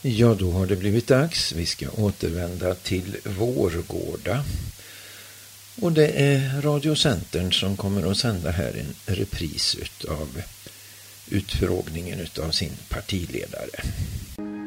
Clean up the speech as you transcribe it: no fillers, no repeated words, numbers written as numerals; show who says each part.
Speaker 1: Ja, då har det blivit dags. Vi ska återvända till Vårgårda. Och det är Radio Centern som kommer att sända här en repris av utfrågningen av sin partiledare.